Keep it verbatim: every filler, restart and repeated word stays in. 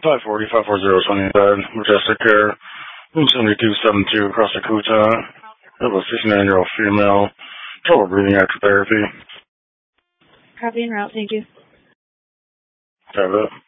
five forty, five forty, twenty-five, Majestic Air, room seventy-two seventy-two across the Kuta. I have a fifty-nine-year-old female, trouble breathing after therapy. Copy en route, thank you. Have it.